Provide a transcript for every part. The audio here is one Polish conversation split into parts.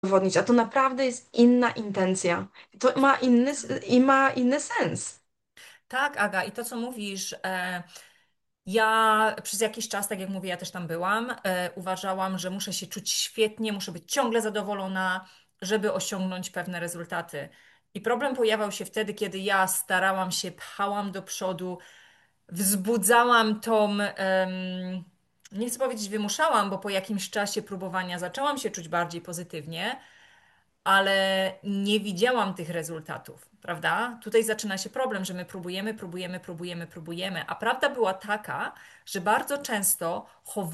udowodnić, a to naprawdę jest inna intencja. To ma ma inny sens. Tak, Aga, i to, co mówisz, ja przez jakiś czas, tak jak mówię, ja też tam byłam, uważałam, że muszę się czuć świetnie, muszę być ciągle zadowolona, żeby osiągnąć pewne rezultaty. I problem pojawiał się wtedy, kiedy ja starałam się, pchałam do przodu, wzbudzałam nie chcę powiedzieć wymuszałam, bo po jakimś czasie próbowania zaczęłam się czuć bardziej pozytywnie, ale nie widziałam tych rezultatów, prawda? Tutaj zaczyna się problem, że my próbujemy, a prawda była taka, że bardzo często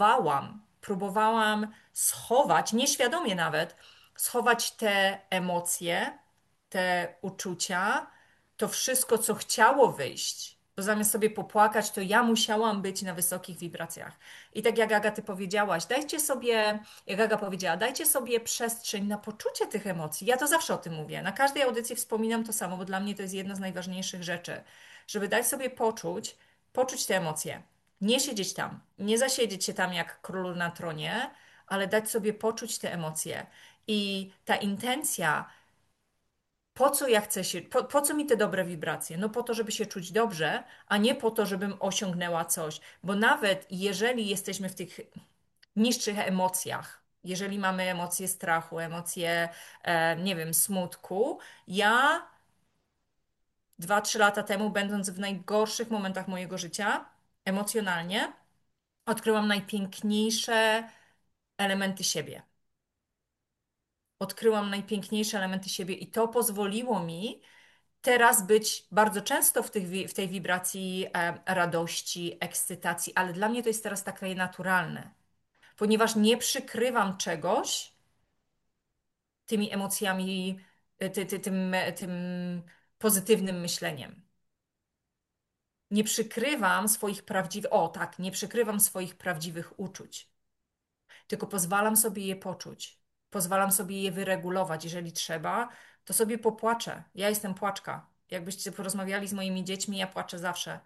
próbowałam schować, nieświadomie nawet, schować te emocje, te uczucia, to wszystko, co chciało wyjść. Bo zamiast sobie popłakać, to ja musiałam być na wysokich wibracjach. I tak jak Aga, ty powiedziałaś, dajcie sobie, jak Aga powiedziała, dajcie sobie przestrzeń na poczucie tych emocji. Ja to zawsze o tym mówię. Na każdej audycji wspominam to samo, bo dla mnie to jest jedna z najważniejszych rzeczy, żeby dać sobie poczuć te emocje. Nie siedzieć tam, nie zasiedzieć się tam jak król na tronie, ale dać sobie poczuć te emocje. I ta intencja, po co ja chcę się, po co mi te dobre wibracje? No po to, żeby się czuć dobrze, a nie po to, żebym osiągnęła coś. Bo nawet jeżeli jesteśmy w tych niższych emocjach, jeżeli mamy emocje strachu, emocje, nie wiem, smutku, ja 2, 3 lata temu, będąc w najgorszych momentach mojego życia, emocjonalnie, odkryłam najpiękniejsze elementy siebie. Odkryłam najpiękniejsze elementy siebie i to pozwoliło mi teraz być bardzo często w tej wibracji radości, ekscytacji, ale dla mnie to jest teraz takie naturalne, ponieważ nie przykrywam czegoś tymi emocjami, tym pozytywnym myśleniem. Nie przykrywam swoich prawdziwych, o tak, nie przykrywam swoich prawdziwych uczuć, tylko pozwalam sobie je poczuć. Pozwalam sobie je wyregulować. Jeżeli trzeba, to sobie popłaczę. Ja jestem płaczka. Jakbyście porozmawiali z moimi dziećmi, ja płaczę zawsze.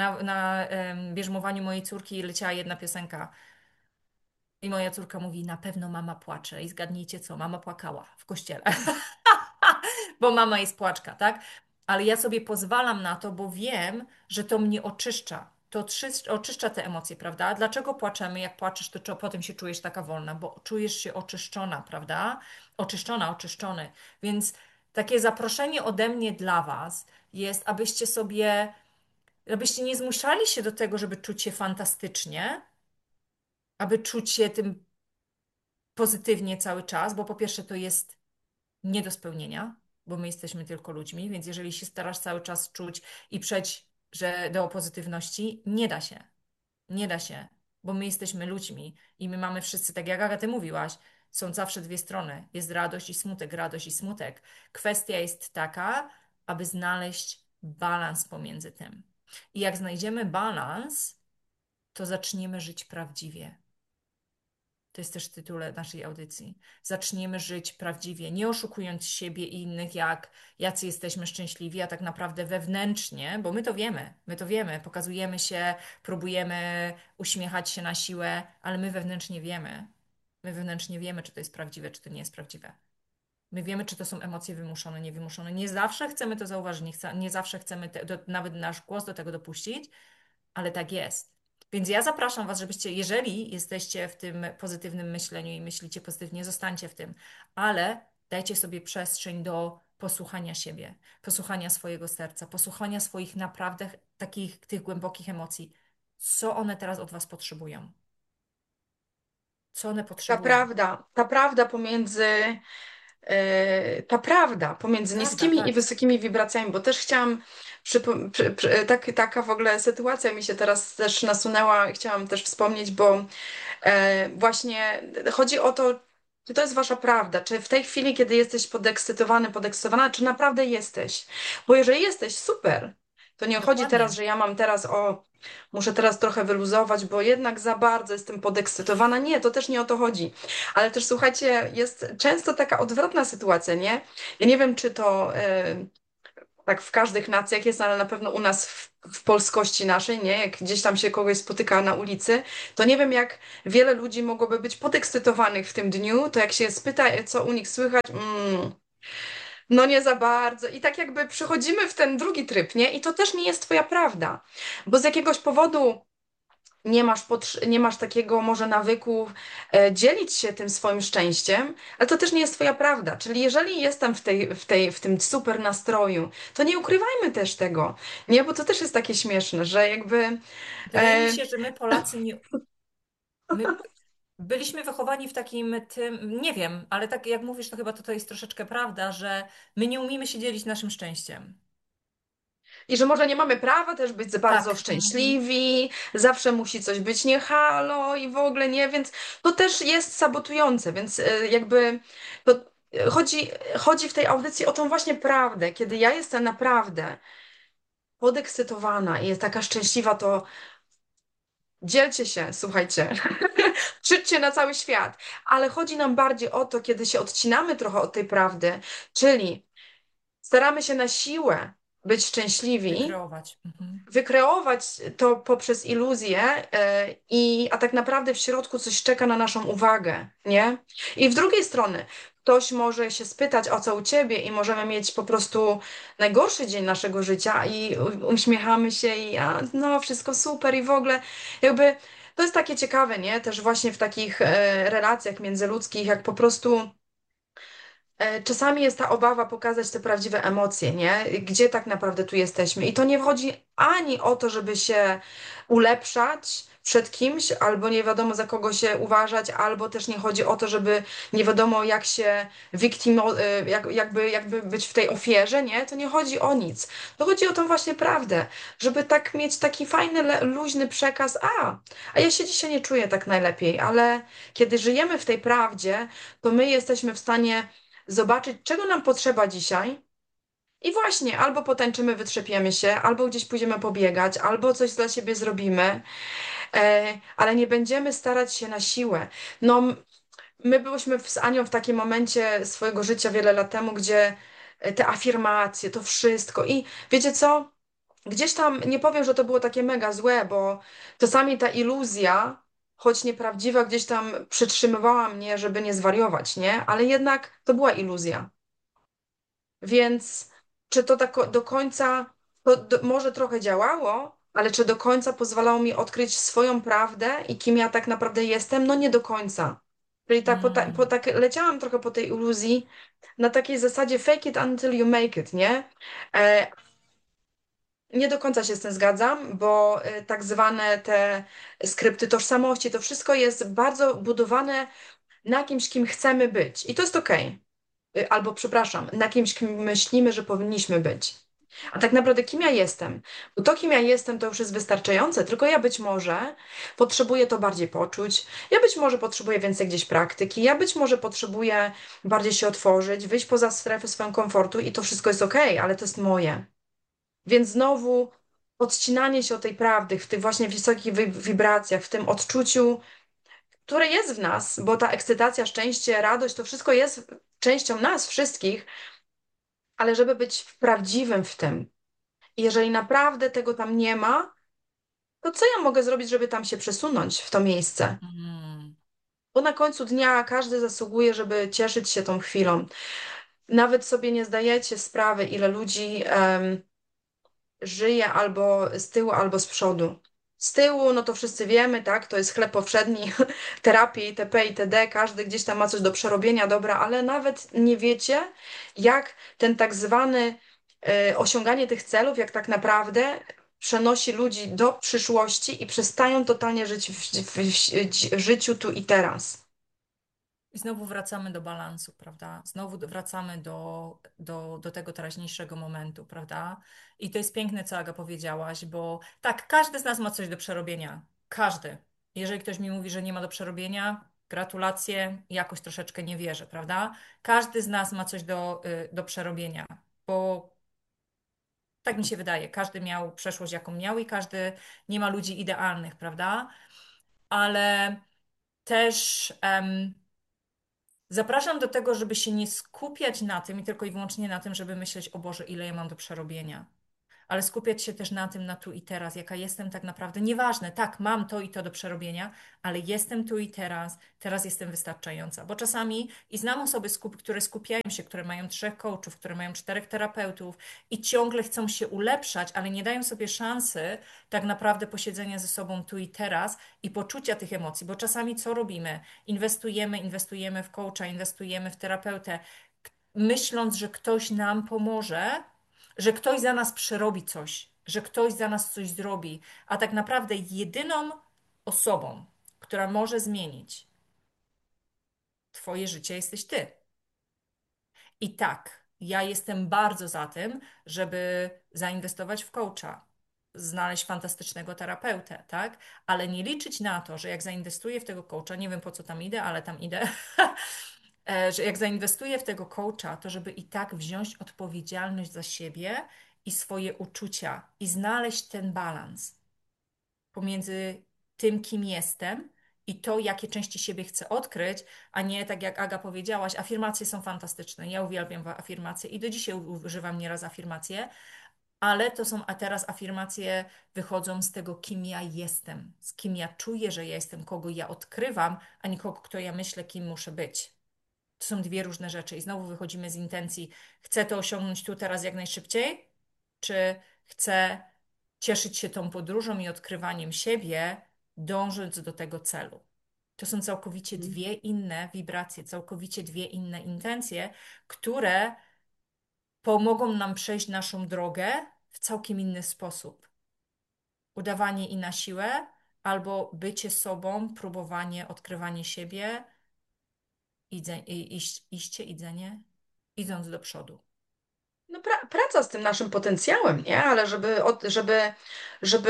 Na bierzmowaniu mojej córki leciała jedna piosenka. I moja córka mówi, na pewno mama płacze. I zgadnijcie co, mama płakała w kościele. Bo mama jest płaczka, tak? Ale ja sobie pozwalam na to, bo wiem, że to mnie oczyszcza. To oczyszcza te emocje, prawda? Dlaczego płaczemy? Jak płaczesz, to potem się czujesz taka wolna, bo czujesz się oczyszczona, prawda? Oczyszczona, oczyszczony. Więc takie zaproszenie ode mnie dla Was jest, abyście nie zmuszali się do tego, żeby czuć się fantastycznie, aby czuć się tym pozytywnie cały czas, bo po pierwsze to jest nie do spełnienia, bo my jesteśmy tylko ludźmi, więc jeżeli się starasz cały czas czuć i przeć, że do pozytywności, nie da się. Nie da się, bo my jesteśmy ludźmi i my mamy wszyscy, tak jak Aga, ty mówiłaś, są zawsze dwie strony. Jest radość i smutek, radość i smutek. Kwestia jest taka, aby znaleźć balans pomiędzy tym. I jak znajdziemy balans, to zaczniemy żyć prawdziwie. To jest też tytuł naszej audycji. Zaczniemy żyć prawdziwie, nie oszukując siebie i innych, jacy jesteśmy szczęśliwi, a tak naprawdę wewnętrznie, bo my to wiemy, pokazujemy się, próbujemy uśmiechać się na siłę, ale my wewnętrznie wiemy. My wewnętrznie wiemy, czy to jest prawdziwe, czy to nie jest prawdziwe. My wiemy, czy to są emocje wymuszone, niewymuszone. Nie zawsze chcemy to zauważyć, nie zawsze chcemy nawet nasz głos do tego dopuścić, ale tak jest. Więc ja zapraszam Was, żebyście, jeżeli jesteście w tym pozytywnym myśleniu i myślicie pozytywnie, zostańcie w tym, ale dajcie sobie przestrzeń do posłuchania siebie, posłuchania swojego serca, posłuchania swoich naprawdę takich tych głębokich emocji. Co one teraz od Was potrzebują? Co one potrzebują? Ta prawda pomiędzy Prawda, niskimi i tak. wysokimi wibracjami, bo też chciałam, taka w ogóle sytuacja mi się teraz też nasunęła, chciałam też wspomnieć, bo właśnie chodzi o to, czy to jest wasza prawda, czy w tej chwili, kiedy jesteś podekscytowany, podekscytowana, czy naprawdę jesteś. Bo jeżeli jesteś, super. To nie chodzi teraz, Dokładnie. że ja mam teraz muszę teraz trochę wyluzować, bo jednak za bardzo jestem podekscytowana. Nie, to też nie o to chodzi. Ale też słuchajcie, jest często taka odwrotna sytuacja, nie? Ja nie wiem, czy to tak w każdych nacjach jest, ale na pewno u nas w polskości naszej, nie? Jak gdzieś tam się kogoś spotyka na ulicy, to nie wiem, jak wiele ludzi mogłoby być podekscytowanych w tym dniu, to jak się spyta, co u nich słychać, no nie za bardzo. I tak jakby przychodzimy w ten drugi tryb, nie? I to też nie jest twoja prawda, bo z jakiegoś powodu nie masz takiego może nawyku dzielić się tym swoim szczęściem, ale to też nie jest twoja prawda. Czyli jeżeli jestem w tym super nastroju, to nie ukrywajmy też tego, nie? Bo to też jest takie śmieszne, że jakby Wydaje mi e, się, że my Polacy nie, my byliśmy wychowani w takim tym, nie wiem, ale tak jak mówisz, to chyba to jest troszeczkę prawda, że my nie umiemy się dzielić naszym szczęściem. i że może nie mamy prawa też być za bardzo Tak. Mhm. szczęśliwi, zawsze musi coś być nie halo i w ogóle nie, więc to też jest sabotujące, więc jakby to chodzi w tej audycji o tą właśnie prawdę, kiedy ja jestem naprawdę podekscytowana i jest taka szczęśliwa, to dzielcie się, słuchajcie, krzyczcie na cały świat. Ale chodzi nam bardziej o to, kiedy się odcinamy trochę od tej prawdy, czyli staramy się na siłę być szczęśliwi, Wykreować. Mhm. wykreować to poprzez iluzję, a tak naprawdę w środku coś czeka na naszą uwagę, nie? I w drugiej strony ktoś może się spytać, o co u ciebie i możemy mieć po prostu najgorszy dzień naszego życia i uśmiechamy się i no wszystko super i w ogóle jakby to jest takie ciekawe, nie? Też właśnie w takich relacjach międzyludzkich, jak po prostu czasami jest ta obawa pokazać te prawdziwe emocje, nie? Gdzie tak naprawdę tu jesteśmy. I to nie chodzi ani o to, żeby się ulepszać przed kimś, albo nie wiadomo za kogo się uważać, albo też nie chodzi o to, żeby nie wiadomo jak się jakby być w tej ofierze, nie? To nie chodzi o nic. To chodzi o tą właśnie prawdę, żeby tak mieć taki fajny, luźny przekaz, a ja się dzisiaj nie czuję tak najlepiej, ale kiedy żyjemy w tej prawdzie, to my jesteśmy w stanie zobaczyć, czego nam potrzeba dzisiaj. I właśnie, albo potańczymy, wytrzepiemy się, albo gdzieś pójdziemy pobiegać, albo coś dla siebie zrobimy, ale nie będziemy starać się na siłę. No, my byłyśmy z Anią w takim momencie swojego życia wiele lat temu, gdzie te afirmacje, to wszystko. I wiecie co? Gdzieś tam, nie powiem, że to było takie mega złe, bo czasami ta iluzja, choć nieprawdziwa, gdzieś tam przytrzymywała mnie, żeby nie zwariować, nie? Ale jednak to była iluzja. Więc czy to tak do końca, może trochę działało, ale czy do końca pozwalało mi odkryć swoją prawdę i kim ja tak naprawdę jestem? No nie do końca. Czyli tak, Mm. leciałam trochę po tej iluzji na takiej zasadzie fake it until you make it, nie? E, nie do końca się z tym zgadzam, bo tak zwane te skrypty tożsamości, to wszystko jest bardzo budowane na kimś, kim chcemy być. I to jest okej. Albo przepraszam, na kimś, kim myślimy, że powinniśmy być. A tak naprawdę kim ja jestem? Bo to, kim ja jestem, to już jest wystarczające, tylko ja być może potrzebuję to bardziej poczuć, ja być może potrzebuję więcej gdzieś praktyki, ja być może potrzebuję bardziej się otworzyć, wyjść poza strefę swojego komfortu i to wszystko jest okej, ale to jest moje. Więc znowu odcinanie się od tej prawdy w tych właśnie wysokich wibracjach, w tym odczuciu, które jest w nas, bo ta ekscytacja, szczęście, radość, to wszystko jest częścią nas wszystkich, ale żeby być prawdziwym w tym. I jeżeli naprawdę tego tam nie ma, to co ja mogę zrobić, żeby tam się przesunąć w to miejsce? Mm. Bo na końcu dnia każdy zasługuje, żeby cieszyć się tą chwilą. Nawet sobie nie zdajecie sprawy, ile ludzi żyje albo z tyłu, albo z przodu. Z tyłu, no to wszyscy wiemy, tak? To jest chleb powszedni, terapii itp. itd. Każdy gdzieś tam ma coś do przerobienia, dobra, ale nawet nie wiecie, jak ten tak zwany osiąganie tych celów, jak tak naprawdę przenosi ludzi do przyszłości i przestają totalnie żyć w życiu tu i teraz. I znowu wracamy do balansu, prawda? Znowu wracamy do tego teraźniejszego momentu, prawda? I to jest piękne, co Aga powiedziałaś, bo tak, każdy z nas ma coś do przerobienia. Każdy. Jeżeli ktoś mi mówi, że nie ma do przerobienia, gratulacje, jakoś troszeczkę nie wierzę, prawda? Każdy z nas ma coś do przerobienia, bo tak mi się wydaje, każdy miał przeszłość, jaką miał i każdy, nie ma ludzi idealnych, prawda? Ale też Zapraszam do tego, żeby się nie skupiać na tym i tylko i wyłącznie na tym, żeby myśleć, o Boże, ile ja mam do przerobienia, ale skupiać się też na tym, na tu i teraz, jaka jestem tak naprawdę. Nieważne, tak, mam to i to do przerobienia, ale jestem tu i teraz, teraz jestem wystarczająca. Bo czasami i znam osoby, które skupiają się, które mają 3 coachów, które mają 4 terapeutów i ciągle chcą się ulepszać, ale nie dają sobie szansy tak naprawdę posiedzenia ze sobą tu i teraz i poczucia tych emocji. Bo czasami co robimy? Inwestujemy w coacha, inwestujemy w terapeutę, myśląc, że ktoś nam pomoże, że ktoś za nas przerobi coś, że ktoś za nas coś zrobi, a tak naprawdę jedyną osobą, która może zmienić Twoje życie, jesteś Ty. I tak, ja jestem bardzo za tym, żeby zainwestować w coacha, znaleźć fantastycznego terapeutę, tak? Ale nie liczyć na to, że jak zainwestuję w tego coacha, nie wiem po co tam idę, ale tam idę, że jak zainwestuję w tego coacha, to żeby i tak wziąć odpowiedzialność za siebie i swoje uczucia i znaleźć ten balans pomiędzy tym, kim jestem i to, jakie części siebie chcę odkryć, a nie tak jak Aga powiedziałaś, afirmacje są fantastyczne. Ja uwielbiam afirmacje i do dzisiaj używam nieraz afirmacje, ale to są, a teraz afirmacje wychodzą z tego, kim ja jestem, z kim ja czuję, że ja jestem, kogo ja odkrywam, a nie kogo, kto ja myślę, kim muszę być. To są dwie różne rzeczy i znowu wychodzimy z intencji, chcę to osiągnąć tu teraz jak najszybciej, czy chcę cieszyć się tą podróżą i odkrywaniem siebie, dążąc do tego celu. To są całkowicie dwie inne wibracje, całkowicie dwie inne intencje, które pomogą nam przejść naszą drogę w całkiem inny sposób. Udawanie i na siłę, albo bycie sobą, próbowanie, odkrywanie siebie, iście, idzenie, idąc do przodu. No praca z tym naszym potencjałem, nie? Ale żeby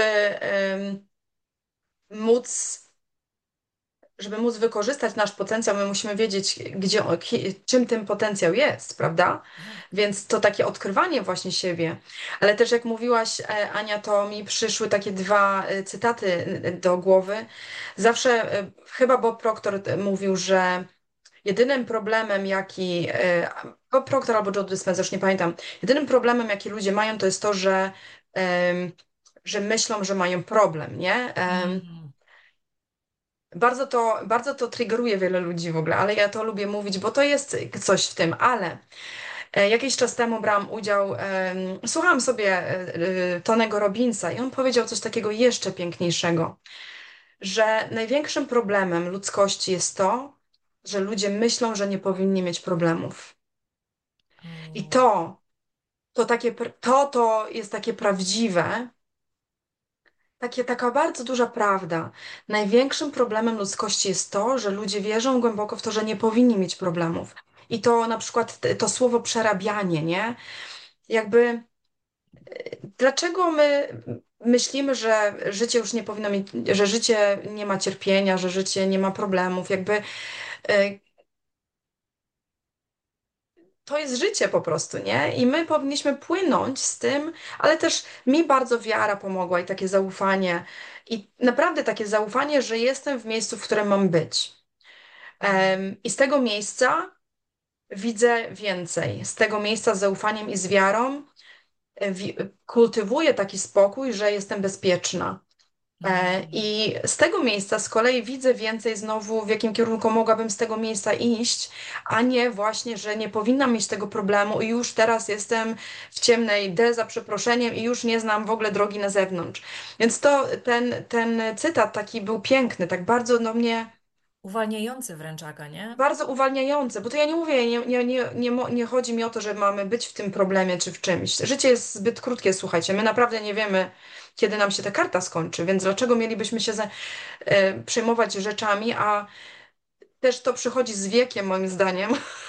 móc żeby móc wykorzystać nasz potencjał, my musimy wiedzieć, czym ten potencjał jest, prawda? Tak. Więc to takie odkrywanie właśnie siebie. Ale też jak mówiłaś, Ania, to mi przyszły takie dwa cytaty do głowy. Zawsze chyba Bob Proctor mówił, że jedynym problemem, jaki Bob Proctor albo Joe Dispenza, już nie pamiętam, jedynym problemem, jaki ludzie mają, to jest to, że myślą, że mają problem, nie? Mm. Bardzo to triggeruje wiele ludzi w ogóle, ale ja to lubię mówić, bo to jest coś w tym, ale jakiś czas temu brałam udział, słuchałam sobie Tonego Robbinsa i on powiedział coś takiego jeszcze piękniejszego, że największym problemem ludzkości jest to, że ludzie myślą, że nie powinni mieć problemów. I O. to jest takie prawdziwe, taka bardzo duża prawda. Największym problemem ludzkości jest to, że ludzie wierzą głęboko w to, że nie powinni mieć problemów. I to na przykład to słowo przerabianie, nie? Jakby dlaczego my myślimy, że życie już nie powinno mieć, że życie nie ma cierpienia, że życie nie ma problemów, jakby to jest życie po prostu, nie? I my powinniśmy płynąć z tym, ale też mi bardzo wiara pomogła i takie zaufanie. I naprawdę takie zaufanie, że jestem w miejscu, w którym mam być. Mm. I z tego miejsca widzę więcej. Z tego miejsca z zaufaniem i z wiarą kultywuję taki spokój, że jestem bezpieczna. Mm. I z tego miejsca z kolei widzę więcej znowu, w jakim kierunku mogłabym z tego miejsca iść, a nie właśnie, że nie powinnam mieć tego problemu i już teraz jestem w ciemnej D za przeproszeniem i już nie znam w ogóle drogi na zewnątrz. Więc ten cytat taki był piękny, tak bardzo do mnie, Uwalniający wręcz, Aga, nie? bardzo uwalniający, bo to ja nie mówię, nie chodzi mi o to, że mamy być w tym problemie czy w czymś. Życie jest zbyt krótkie, słuchajcie, my naprawdę nie wiemy, kiedy nam się ta karta skończy, więc dlaczego mielibyśmy się przejmować rzeczami, a też to przychodzi z wiekiem, moim zdaniem.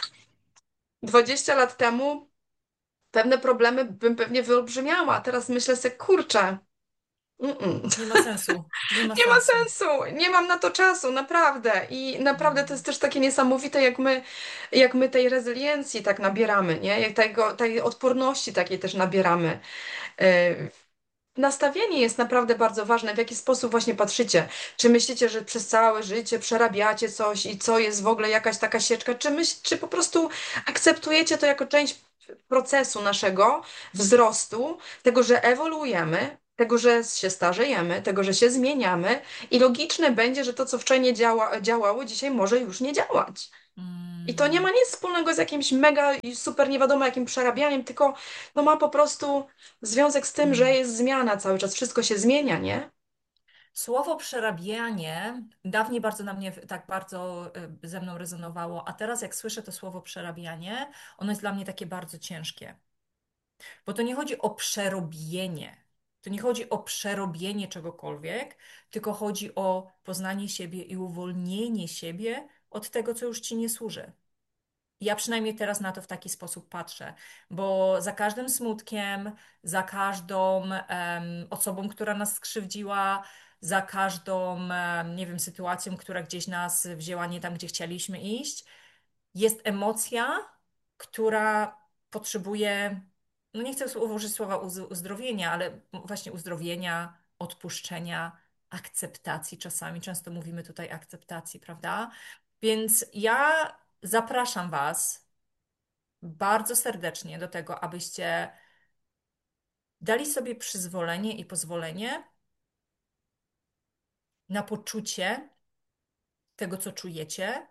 20 lat temu pewne problemy bym pewnie wyolbrzymiała, a teraz myślę sobie, kurczę, mm-mm. Nie ma sensu. Nie ma Nie ma sensu. sensu, nie mam na to czasu, naprawdę. I naprawdę to Mm. jest też takie niesamowite, jak my tej rezyliencji tak nabieramy, nie? Jak tej odporności takiej też nabieramy. nastawienie jest naprawdę bardzo ważne, w jaki sposób właśnie patrzycie. Czy myślicie, że przez całe życie przerabiacie coś i co jest w ogóle jakaś taka sieczka, czy po prostu akceptujecie to jako część procesu naszego wzrostu, tego, że ewoluujemy, tego, że się starzejemy, tego, że się zmieniamy i logiczne będzie, że to, co wczoraj nie działało, dzisiaj może już nie działać. I to nie Mm, ma nic wspólnego z jakimś mega i super nie wiadomo jakim przerabianiem, tylko to ma po prostu związek z tym, że mm. jest zmiana cały czas, wszystko się zmienia, nie? Słowo przerabianie dawniej bardzo na mnie tak bardzo ze mną rezonowało, a teraz jak słyszę to słowo przerabianie, ono jest dla mnie takie bardzo ciężkie. Bo to nie chodzi o przerobienie. To nie chodzi o przerobienie czegokolwiek, tylko chodzi o poznanie siebie i uwolnienie siebie od tego, co już ci nie służy. Ja przynajmniej teraz na to w taki sposób patrzę, bo za każdym smutkiem, za każdą osobą, która nas skrzywdziła, za każdą, nie wiem, sytuacją, która gdzieś nas wzięła nie tam, gdzie chcieliśmy iść, jest emocja, która potrzebuje, no nie chcę użyć słowa uzdrowienia, ale właśnie uzdrowienia, odpuszczenia, akceptacji czasami. Często mówimy tutaj akceptacji, prawda? Więc ja zapraszam Was bardzo serdecznie do tego, abyście dali sobie przyzwolenie i pozwolenie na poczucie tego, co czujecie,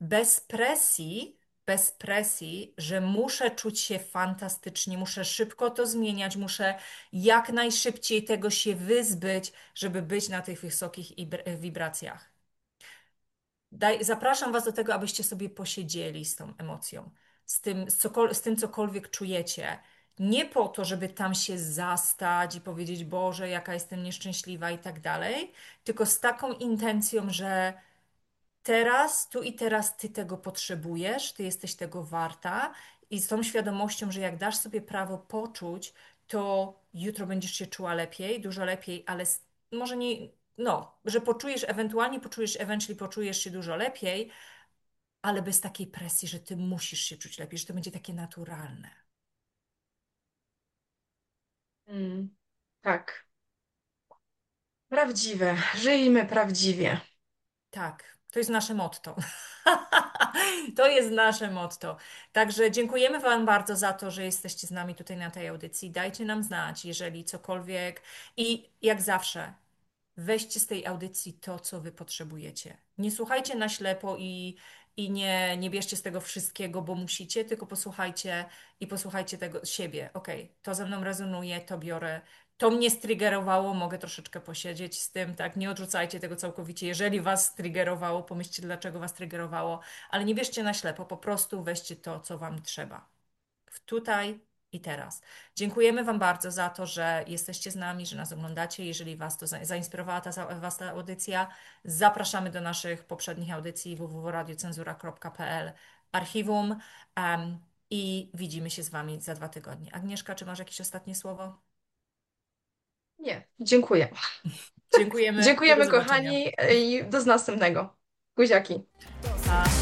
bez presji, że muszę czuć się fantastycznie, muszę szybko to zmieniać, muszę jak najszybciej tego się wyzbyć, żeby być na tych wysokich wibracjach. Zapraszam Was do tego, abyście sobie posiedzieli z tą emocją, z tym cokolwiek czujecie. Nie po to, żeby tam się zastać i powiedzieć, Boże, jaka jestem nieszczęśliwa i tak dalej, tylko z taką intencją, że teraz, tu i teraz ty tego potrzebujesz, ty jesteś tego warta i z tą świadomością, że jak dasz sobie prawo poczuć, to jutro będziesz się czuła lepiej, dużo lepiej, ale może nie, no, że eventually poczujesz się dużo lepiej, ale bez takiej presji, że ty musisz się czuć lepiej, że to będzie takie naturalne. Mm, tak. Prawdziwe. Żyjmy prawdziwie. Tak, to jest nasze motto. To jest nasze motto. Także dziękujemy Wam bardzo za to, że jesteście z nami tutaj na tej audycji. Dajcie nam znać, jeżeli cokolwiek. I jak zawsze, weźcie z tej audycji to, co Wy potrzebujecie. Nie słuchajcie na ślepo i nie bierzcie z tego wszystkiego, bo musicie, tylko posłuchajcie i posłuchajcie tego siebie. Okej, to ze mną rezonuje, to biorę. To mnie striggerowało, mogę troszeczkę posiedzieć z tym, tak? Nie odrzucajcie tego całkowicie. Jeżeli was striggerowało, pomyślcie, dlaczego was triggerowało, ale nie bierzcie na ślepo, po prostu weźcie to, co wam trzeba. Tutaj i teraz. Dziękujemy Wam bardzo za to, że jesteście z nami, że nas oglądacie. Jeżeli Was to zainspirowała Was ta audycja, zapraszamy do naszych poprzednich audycji www.radiocenzura.pl archiwum i widzimy się z Wami za 2 tygodnie. Agnieszka, czy masz jakieś ostatnie słowo? Nie, dziękuję. Dziękujemy i do Dziękujemy, zobaczenia. kochani, i do następnego. Buziaki. Pa.